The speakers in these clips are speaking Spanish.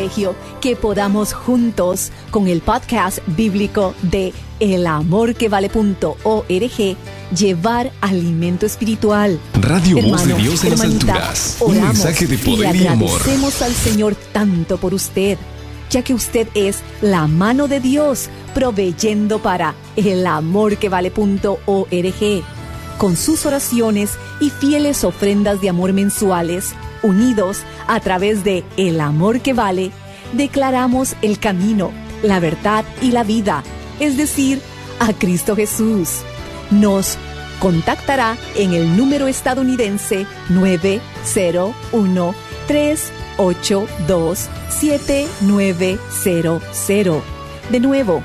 privilegio que podamos juntos con el podcast bíblico de elamorquevale.org llevar alimento espiritual. Radio Hermano, Voz de Dios en las hermanita, alturas. Un oramos mensaje de poder y amor. Agradecemos al Señor tanto por usted, ya que usted es la mano de Dios proveyendo para elamorquevale.org. Con sus oraciones y fieles ofrendas de amor mensuales, unidos a través de El Amor que Vale, declaramos el camino, la verdad y la vida, es decir, a Cristo Jesús. Nos contactará en el número estadounidense 901-382-7900. De nuevo,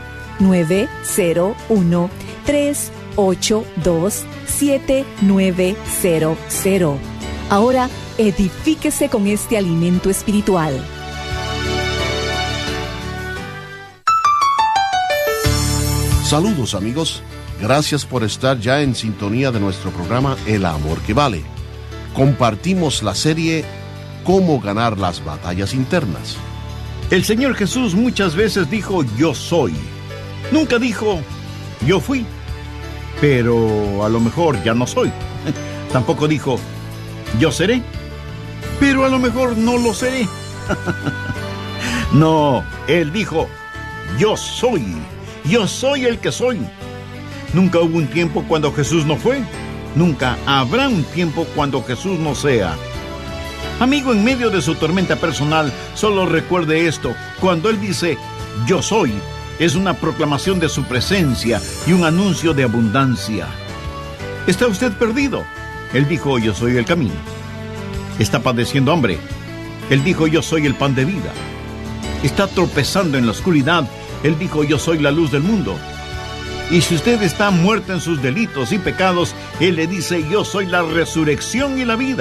901-382-7900. Ahora, edifíquese con este alimento espiritual. Saludos amigos, gracias por estar ya en sintonía de nuestro programa El Amor que Vale. Compartimos la serie Cómo ganar las batallas internas. El Señor Jesús muchas veces dijo yo soy. Nunca dijo yo fui, pero a lo mejor ya no soy. Tampoco dijo yo seré, pero a lo mejor no lo seré. No, Él dijo yo soy el que soy. Nunca hubo un tiempo cuando Jesús no fue. Nunca habrá un tiempo cuando Jesús no sea. Amigo, en medio de su tormenta personal, solo recuerde esto: cuando Él dice yo soy, es una proclamación de su presencia y un anuncio de abundancia. ¿Está usted perdido? Él dijo yo soy el camino. ¿Está padeciendo hambre? Él dijo yo soy el pan de vida. ¿Está tropezando en la oscuridad? Él dijo yo soy la luz del mundo. Y si usted está muerto en sus delitos y pecados, Él le dice yo soy la resurrección y la vida.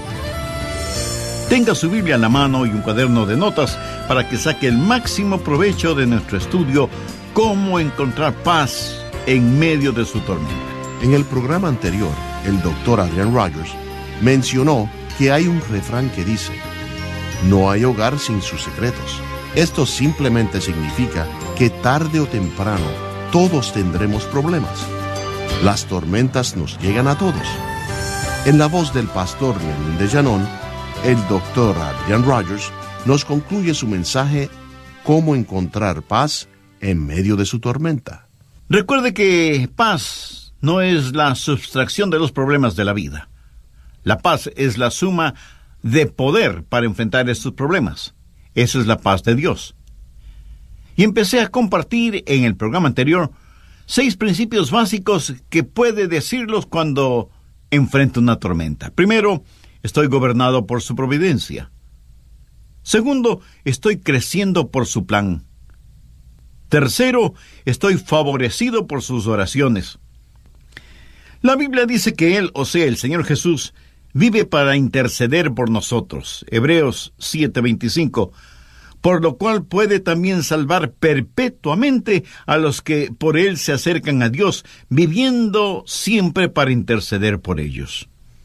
Tenga su Biblia en la mano y un cuaderno de notas para que saque el máximo provecho de nuestro estudio Cómo encontrar paz en medio de su tormenta. En el programa anterior, el doctor Adrian Rogers mencionó que hay un refrán que dice: no hay hogar sin sus secretos. Esto simplemente significa que tarde o temprano todos tendremos problemas. Las tormentas nos llegan a todos. En la voz del pastor Lenín de Llanón, el doctor Adrian Rogers nos concluye su mensaje Cómo encontrar paz en medio de su tormenta. Recuerde que paz no es la sustracción de los problemas de la vida. La paz es la suma de poder para enfrentar estos problemas. Esa es la paz de Dios. Y empecé a compartir en el programa anterior 6 principios básicos que puede decirlos cuando enfrenta una tormenta. Primero, estoy gobernado por su providencia. Segundo, estoy creciendo por su plan. Tercero, estoy favorecido por sus oraciones. La Biblia dice que Él, o sea, el Señor Jesús, vive para interceder por nosotros. Hebreos 7:25. Por lo cual puede también salvar perpetuamente a los que por Él se acercan a Dios, viviendo siempre para interceder por ellos.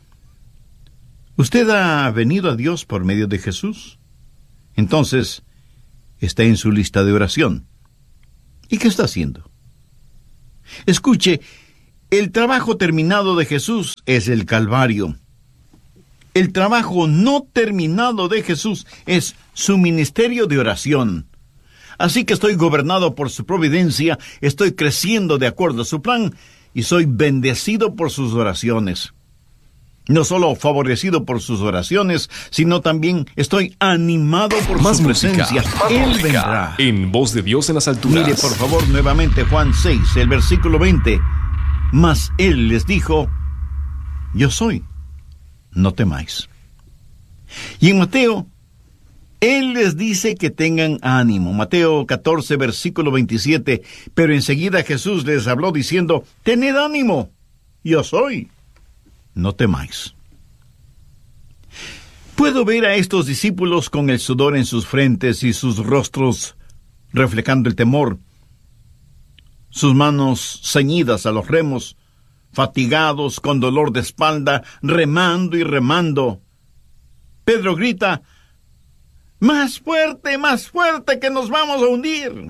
¿Usted ha venido a Dios por medio de Jesús? Entonces, está en su lista de oración. ¿Y qué está haciendo? Escuche, el trabajo terminado de Jesús es el Calvario. El trabajo no terminado de Jesús es su ministerio de oración. Así que estoy gobernado por su providencia, estoy creciendo de acuerdo a su plan y soy bendecido por sus oraciones. No solo favorecido por sus oraciones, sino también estoy animado por Más su música, presencia. Él vendrá. En Voz de Dios en las alturas. Mire por favor nuevamente Juan 6, el versículo 20. Mas Él les dijo, yo soy, no temáis. Y en Mateo, Él les dice que tengan ánimo. Mateo 14, versículo 27. Pero enseguida Jesús les habló diciendo, tened ánimo, yo soy, no temáis. Puedo ver a estos discípulos con el sudor en sus frentes y sus rostros reflejando el temor, sus manos ceñidas a los remos, fatigados, con dolor de espalda, remando y remando. Pedro grita, más fuerte, que nos vamos a hundir.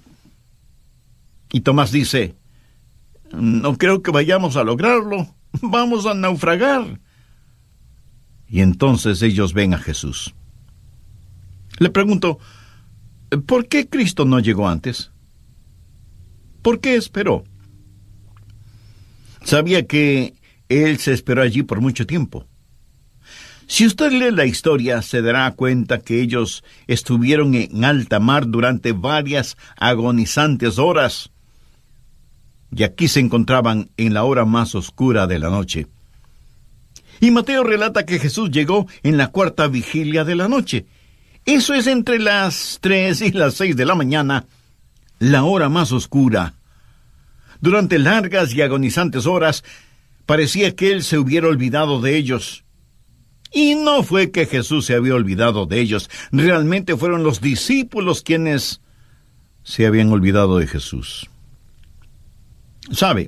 Y Tomás dice, no creo que vayamos a lograrlo, vamos a naufragar. Y entonces ellos ven a Jesús. Le pregunto, ¿por qué Cristo no llegó antes? ¿Por qué esperó? Sabía que Él se esperó allí por mucho tiempo. Si usted lee la historia, se dará cuenta que ellos estuvieron en alta mar durante varias agonizantes horas. Y aquí se encontraban en la hora más oscura de la noche. Y Mateo relata que Jesús llegó en la cuarta vigilia de la noche. Eso es entre las 3 y las 6 de la mañana, la hora más oscura. Durante largas y agonizantes horas, parecía que Él se hubiera olvidado de ellos. Y no fue que Jesús se había olvidado de ellos. Realmente fueron los discípulos quienes se habían olvidado de Jesús. ¿Sabe?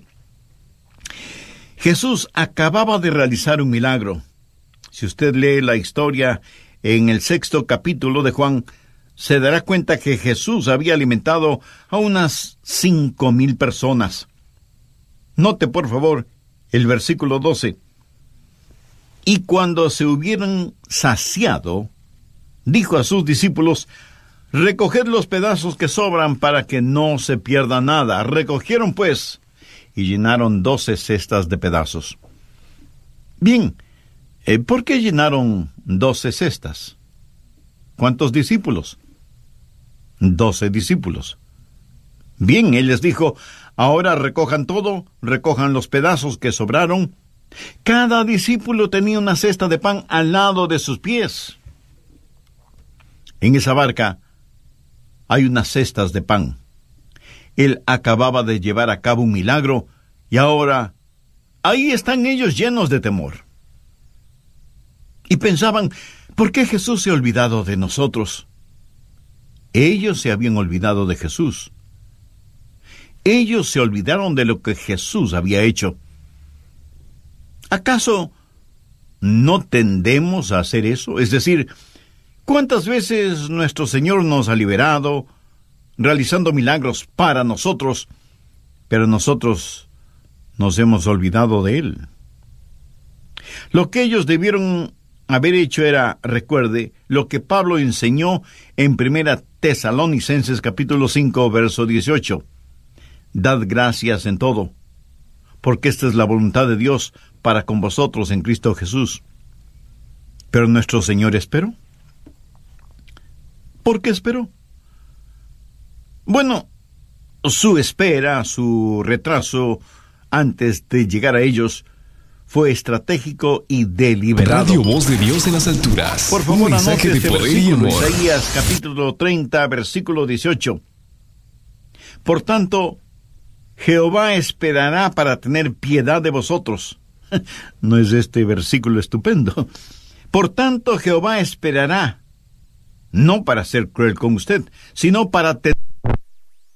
Jesús acababa de realizar un milagro. Si usted lee la historia en el 6º capítulo de Juan, se dará cuenta que Jesús había alimentado a unas 5,000 personas. Note, por favor, el versículo 12. Y cuando se hubieran saciado, dijo a sus discípulos, recoged los pedazos que sobran para que no se pierda nada. Recogieron, pues, y llenaron 12 cestas de pedazos. Bien, ¿por qué llenaron 12 cestas? ¿Cuántos discípulos? 12 discípulos. Bien, Él les dijo, ahora recojan todo, recojan los pedazos que sobraron. Cada discípulo tenía una cesta de pan al lado de sus pies. En esa barca hay unas cestas de pan. Él acababa de llevar a cabo un milagro y ahora ahí están ellos llenos de temor. Y pensaban, ¿por qué Jesús se ha olvidado de nosotros? Ellos se habían olvidado de Jesús. Ellos se olvidaron de lo que Jesús había hecho. ¿Acaso no tendemos a hacer eso? Es decir, ¿cuántas veces nuestro Señor nos ha liberado, realizando milagros para nosotros, pero nosotros nos hemos olvidado de Él? Lo que ellos debieron haber hecho era, recuerde, lo que Pablo enseñó en 1 Tesalonicenses capítulo 5, verso 18. Dad gracias en todo, porque esta es la voluntad de Dios para con vosotros en Cristo Jesús. Pero nuestro Señor esperó. ¿Por qué esperó? Bueno, su espera, su retraso antes de llegar a ellos fue estratégico y deliberado. Radio Voz de Dios en las alturas. Por favor, un mensaje anote de este poder y versículo, amor. Isaías capítulo 30, versículo 18. Por tanto, Jehová esperará para tener piedad de vosotros. ¿No es este versículo estupendo? Por tanto, Jehová esperará, no para ser cruel con usted, sino para tener